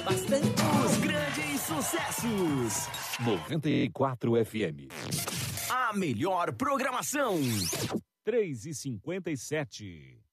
bastante. Os grandes sucessos. 94 FM. A melhor programação. 3h57.